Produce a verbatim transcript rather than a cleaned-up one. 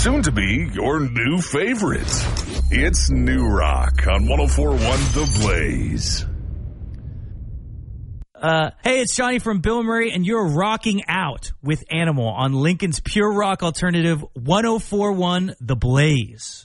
soon to be your new favorite. It's New Rock on one oh four point one The Blaze. Uh, hey, it's Johnny from Bill Murray, and you're rocking out with Animal on Lincoln's Pure Rock Alternative one oh four point one The Blaze.